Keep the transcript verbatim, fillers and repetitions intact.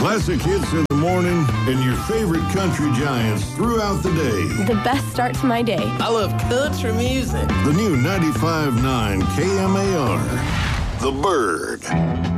Classic hits in the morning and your favorite country giants throughout the day. The best start to my day. I love country music. The new ninety-five point nine K M A R. The Bird.